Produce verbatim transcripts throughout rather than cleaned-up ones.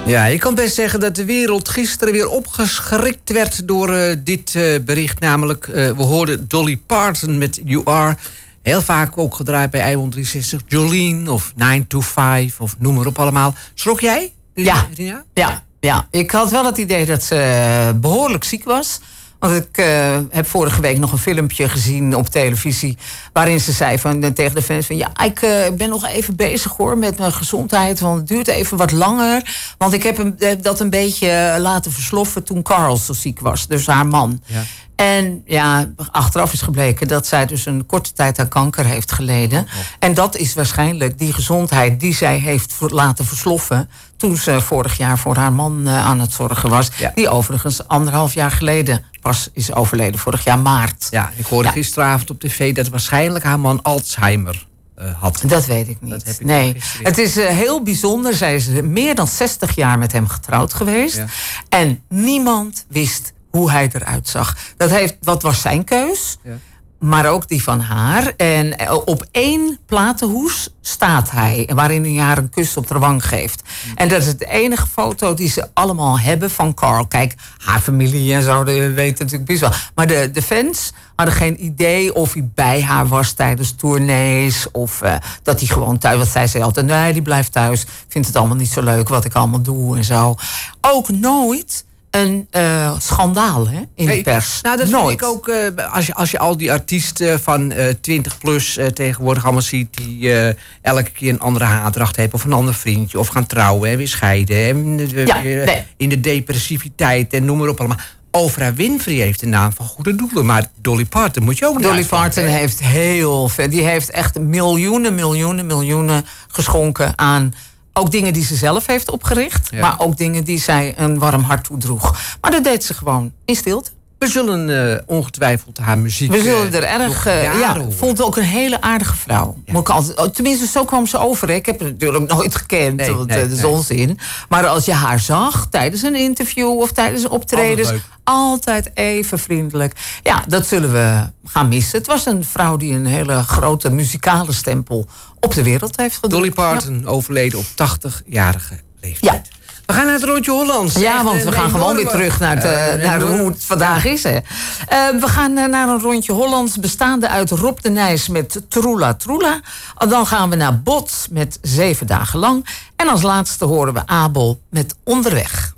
Ja, je kan best zeggen dat de wereld gisteren weer opgeschrikt werd door uh, dit uh, bericht. Namelijk, uh, we hoorden Dolly Parton met You Are. Heel vaak ook gedraaid bij Eimond driehonderdzestig. Jolene of nine to five of noem maar op allemaal. Schrok jij? Ja, ja, ja. Ik had wel het idee dat ze behoorlijk ziek was. Want ik uh, heb vorige week nog een filmpje gezien op televisie... waarin ze zei van, tegen de fans van... ja, ik uh, ben nog even bezig hoor met mijn gezondheid... want het duurt even wat langer. Want ik heb hem, dat een beetje laten versloffen toen Carl zo ziek was. Dus haar man. Ja. En ja, achteraf is gebleken dat zij dus een korte tijd aan kanker heeft geleden. Oh. En dat is waarschijnlijk die gezondheid die zij heeft laten versloffen... toen ze vorig jaar voor haar man uh, aan het zorgen was. Ja. Die overigens anderhalf jaar geleden pas is overleden, vorig jaar maart. Ja, ik hoorde ja. gisteravond op tv dat waarschijnlijk haar man Alzheimer uh, had. Dat weet ik niet. Ik nee, het is uh, heel bijzonder. Zij is meer dan zestig jaar met hem getrouwd geweest. Ja. En niemand wist hoe hij eruit zag. Dat, heeft, dat was zijn keus, ja. maar ook die van haar. En op één platenhoes staat hij, waarin hij haar een kus op de wang geeft. Mm. En dat is de enige foto die ze allemaal hebben van Carl. Kijk, haar familie en zo, dat weten natuurlijk best wel. Maar de, de fans hadden geen idee of hij bij haar was tijdens tournees... of uh, dat hij gewoon thuis... Want zij zei altijd, nee, die blijft thuis. Vindt het allemaal niet zo leuk wat ik allemaal doe en zo. Ook nooit... een uh, schandaal hè, in hey, de pers. Nou, dat Nooit. vind ik ook, uh, als, je, als je al die artiesten van uh, twintig plus uh, tegenwoordig allemaal ziet... die uh, elke keer een andere haardracht hebben of een ander vriendje... of gaan trouwen en weer scheiden. En, uh, ja, weer, nee. In de depressiviteit en noem maar op allemaal. Oprah Winfrey heeft de naam van goede doelen. Maar Dolly Parton moet je ook niet Dolly Parton heeft heel veel... die heeft echt miljoenen, miljoenen, miljoenen geschonken aan... ook dingen die ze zelf heeft opgericht. Ja. Maar ook dingen die zij een warm hart toedroeg. Maar dat deed ze gewoon in stilte. We zullen uh, ongetwijfeld haar muziek... We zullen er erg... Uh, ja, vond ook een hele aardige vrouw. Ja. Moet ik altijd, tenminste, zo kwam ze over. Hè. Ik heb haar natuurlijk nooit gekend. Nee, want, nee, uh, dat is nee. onzin. Maar als je haar zag tijdens een interview... of tijdens een optredens... altijd even vriendelijk. Ja, dat zullen we gaan missen. Het was een vrouw die een hele grote muzikale stempel... op de wereld heeft gedaan. Dolly Parton ja. overleden op tachtigjarige leeftijd. Ja. We gaan naar het rondje Hollands. Ja, want we gaan gewoon weer terug naar, het, uh, naar hoe het vandaag is. Hè. Uh, we gaan uh, naar een rondje Hollands bestaande uit Rob de Nijs met Troela Troela. Dan gaan we naar Bots met Zeven Dagen Lang. En als laatste horen we Abel met Onderweg.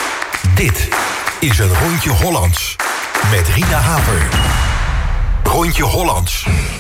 Dit is een rondje Hollands met Rina Haver. Rondje Hollands.